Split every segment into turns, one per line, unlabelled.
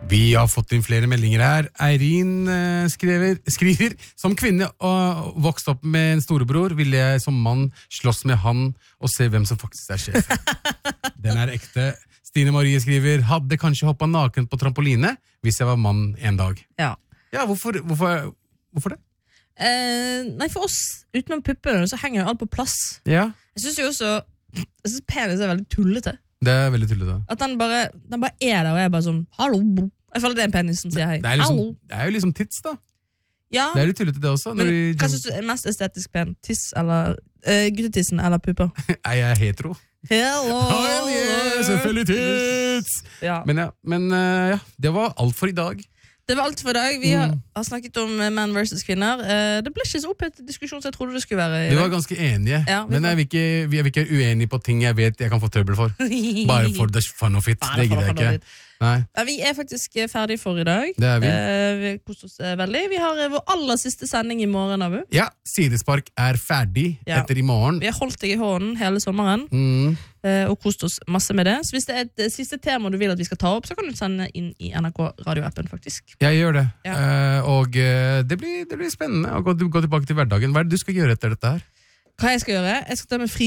Vi har fått inn flere meldinger her. Eirin skriver som kvinne og vokst opp med en storebror, ville jeg som mann slåss med han og se hvem som faktisk sjef. Den ekte. Stine Marie skriver, hadde kanskje hoppet naken på trampoline hvis jeg var mann en dag.
Ja,
hvorfor det?
Nei, for oss, utenom puppene, så henger jo alt på plass.
Ja.
Jeg synes penis veldig tullete.
Det veldig tullete.
At den bare der, og jeg bare sånn, hallo. Jeg føler det en penis som sier hei.
Det jo liksom tits, da.
Ja.
Det litt tullete, det også.
Men hva synes du mest estetisk pen? Tiss eller guttetissen eller pupper?
Nei, jeg hetero.
Hello!
Selvfølgelig tits!
Ja.
Men det var alt for i dag.
Det var alt for i dag. Vi har snakket om menn versus kvinner. Det ble ikke så opphetet diskusjon som jeg trodde det skulle være.
Vi var ganske enige, men vi er ikke uenige på ting jeg vet jeg kan få trøbbel for. Bare for the fun of it. Det gidder jeg ikke. Nei.
Vi er faktisk ferdig for i dag.
Det vi.
Vi koster oss veldig. Vi har vår aller siste sending i morgen, Abu.
Ja, Sidespark ferdig etter i morgen.
Vi har holdt deg i hånden hele sommeren og kost oss masse med det. Så hvis det et siste tema du vil at vi skal ta opp, så kan du sende inn i NRK radioappen, faktisk.
Jeg gjør det. Ja. Og det blir spennende å gå tilbake til hverdagen. Hva det du skal gjøre etter dette her?
Hva jeg skal gjøre? Jeg skal ta meg fri.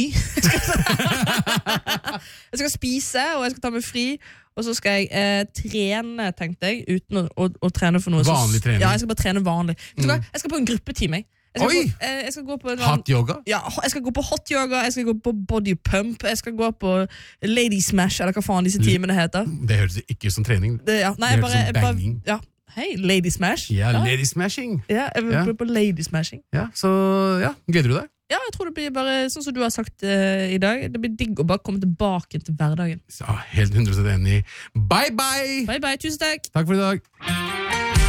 Jeg skal spise, og jeg skal ta meg fri. Og så skal jeg trene, tenkte jeg, uten å trene for noe.
Vanlig trening?
Ja, jeg skal bare trene vanlig. Jeg skal på en gruppetime. Jeg skal gå på
hot yoga?
Ja, jeg skal gå på hot yoga, jeg skal gå på body pump, jeg skal gå på lady smash, eller hva faen disse timene heter.
Det høres ikke som trening.
Det høres
som banging.
Ja. Hei, lady smash.
Ja, lady smashing.
Ja, jeg vil gå på lady smashing.
Ja, så gleder du deg?
Ja, jeg tror det blir bare sånn som du har sagt i dag. Det blir digg å bare komme tilbake til hverdagen.
Ja, helt 100% enig. Bye bye!
Bye bye, tusen takk!
Takk for i dag.